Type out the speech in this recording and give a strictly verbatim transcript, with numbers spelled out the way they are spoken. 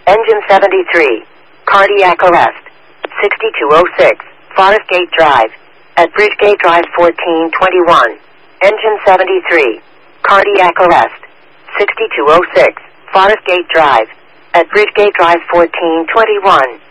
Engine seventy-three. Cardiac arrest. sixty-two oh six. Forest Gate Drive. At Bridgegate Drive fourteen twenty-one. Engine seventy-three. Cardiac arrest. sixty-two oh six. Forest Gate Drive. At Bridgegate Drive fourteen twenty-one.